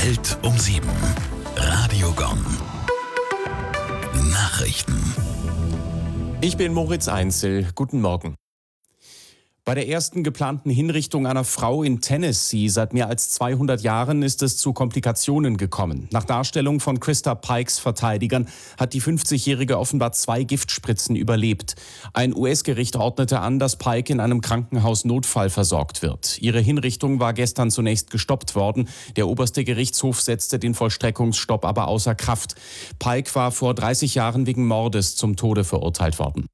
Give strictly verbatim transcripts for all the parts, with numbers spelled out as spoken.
Welt um sieben. Radio Gong. Nachrichten. Ich bin Moritz Einzel. Guten Morgen. Bei der ersten geplanten Hinrichtung einer Frau in Tennessee seit mehr als zweihundert Jahren ist es zu Komplikationen gekommen. Nach Darstellung von Christa Pikes Verteidigern hat die fünfzigjährige offenbar zwei Giftspritzen überlebt. Ein U S-Gericht ordnete an, dass Pike in einem Krankenhaus Notfall versorgt wird. Ihre Hinrichtung war gestern zunächst gestoppt worden. Der oberste Gerichtshof setzte den Vollstreckungsstopp aber außer Kraft. Pike war vor dreißig Jahren wegen Mordes zum Tode verurteilt worden.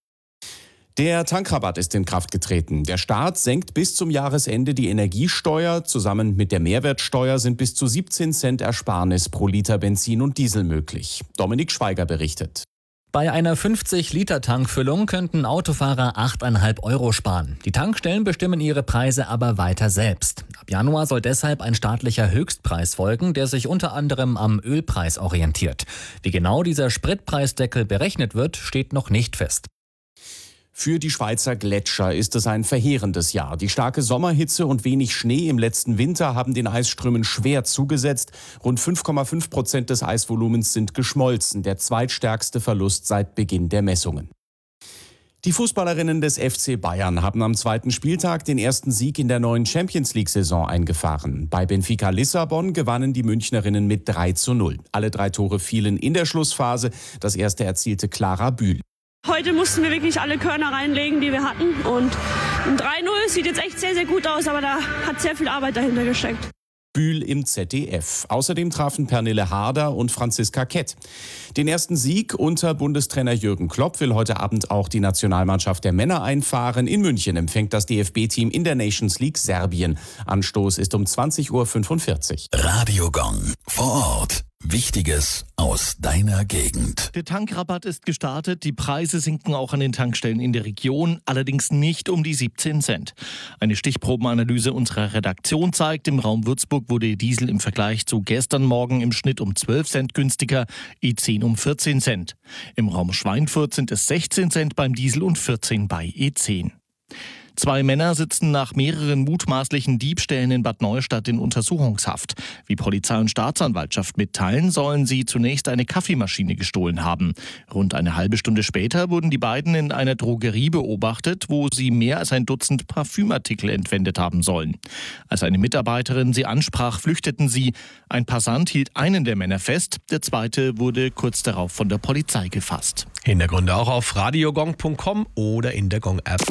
Der Tankrabatt ist in Kraft getreten. Der Staat senkt bis zum Jahresende die Energiesteuer. Zusammen mit der Mehrwertsteuer sind bis zu siebzehn Cent Ersparnis pro Liter Benzin und Diesel möglich. Dominik Schweiger berichtet. Bei einer fünfzig-Liter-Tankfüllung könnten Autofahrer acht Komma fünf Euro sparen. Die Tankstellen bestimmen ihre Preise aber weiter selbst. Ab Januar soll deshalb ein staatlicher Höchstpreis folgen, der sich unter anderem am Ölpreis orientiert. Wie genau dieser Spritpreisdeckel berechnet wird, steht noch nicht fest. Für die Schweizer Gletscher ist es ein verheerendes Jahr. Die starke Sommerhitze und wenig Schnee im letzten Winter haben den Eisströmen schwer zugesetzt. Rund fünf Komma fünf Prozent des Eisvolumens sind geschmolzen, der zweitstärkste Verlust seit Beginn der Messungen. Die Fußballerinnen des F C Bayern haben am zweiten Spieltag den ersten Sieg in der neuen Champions-League-Saison eingefahren. Bei Benfica Lissabon gewannen die Münchnerinnen mit drei zu null. Alle drei Tore fielen in der Schlussphase. Das erste erzielte Clara Bühl. Heute mussten wir wirklich alle Körner reinlegen, die wir hatten. Und ein drei null sieht jetzt echt sehr, sehr gut aus, aber da hat sehr viel Arbeit dahinter gesteckt. Bühl im Z D F. Außerdem trafen Pernille Harder und Franziska Kett. Den ersten Sieg unter Bundestrainer Jürgen Klopp will heute Abend auch die Nationalmannschaft der Männer einfahren. In München empfängt das D F B-Team in der Nations League Serbien. Anstoß ist um zwanzig Uhr fünfundvierzig. Radio Gong. Vor Ort. Wichtiges aus deiner Gegend. Der Tankrabatt ist gestartet. Die Preise sinken auch an den Tankstellen in der Region, allerdings nicht um die siebzehn Cent. Eine Stichprobenanalyse unserer Redaktion zeigt, im Raum Würzburg wurde Diesel im Vergleich zu gestern Morgen im Schnitt um zwölf Cent günstiger, E zehn um vierzehn Cent. Im Raum Schweinfurt sind es sechzehn Cent beim Diesel und vierzehn bei E zehn. Zwei Männer sitzen nach mehreren mutmaßlichen Diebstählen in Bad Neustadt in Untersuchungshaft. Wie Polizei und Staatsanwaltschaft mitteilen, sollen sie zunächst eine Kaffeemaschine gestohlen haben. Rund eine halbe Stunde später wurden die beiden in einer Drogerie beobachtet, wo sie mehr als ein Dutzend Parfümartikel entwendet haben sollen. Als eine Mitarbeiterin sie ansprach, flüchteten sie. Ein Passant hielt einen der Männer fest, der zweite wurde kurz darauf von der Polizei gefasst. Hintergründe auch auf radiogong punkt com oder in der Gong-App.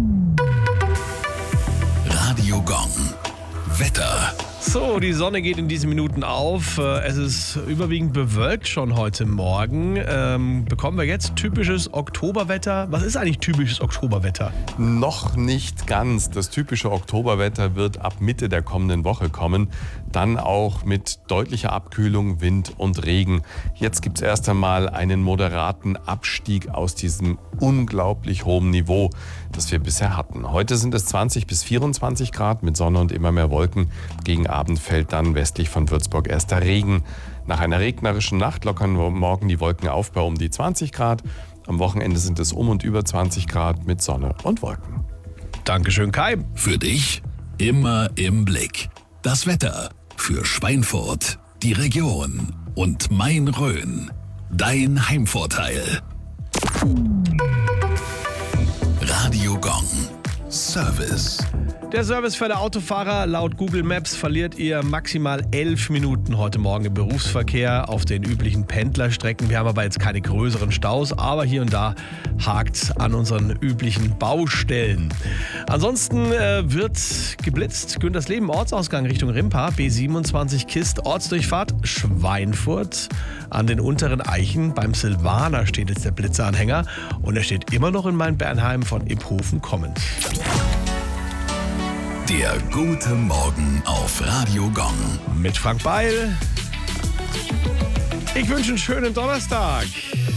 Radio Gong. Wetter. So, die Sonne geht in diesen Minuten auf. Es ist überwiegend bewölkt schon heute Morgen. Ähm, bekommen wir jetzt typisches Oktoberwetter? Was ist eigentlich typisches Oktoberwetter? Noch nicht ganz. Das typische Oktoberwetter wird ab Mitte der kommenden Woche kommen. Dann auch mit deutlicher Abkühlung, Wind und Regen. Jetzt gibt es erst einmal einen moderaten Abstieg aus diesem unglaublich hohen Niveau, das wir bisher hatten. Heute sind es zwanzig bis vierundzwanzig Grad mit Sonne und immer mehr Wolken. Gegen Abend fällt dann westlich von Würzburg erster Regen. Nach einer regnerischen Nacht lockern morgen die Wolken auf bei um die zwanzig Grad. Am Wochenende sind es um und über zwanzig Grad mit Sonne und Wolken. Dankeschön, Kai. Für dich immer im Blick. Das Wetter für Schweinfurt, die Region und Main-Rhön. Dein Heimvorteil. Radio Gong. Service. Der Service für der Autofahrer. Laut Google Maps verliert ihr maximal elf Minuten heute Morgen im Berufsverkehr auf den üblichen Pendlerstrecken. Wir haben aber jetzt keine größeren Staus, aber hier und da hakt's an unseren üblichen Baustellen. Ansonsten äh, wird geblitzt. Güntersleben Ortsausgang Richtung Rimpa, B siebenundzwanzig Kist, Ortsdurchfahrt Schweinfurt. An den unteren Eichen beim Silvaner steht jetzt der Blitzeranhänger und er steht immer noch in Main-Bernheim von Iphofen kommend. Der gute Morgen auf Radio Gong. Mit Frank Beil. Ich wünsche einen schönen Donnerstag.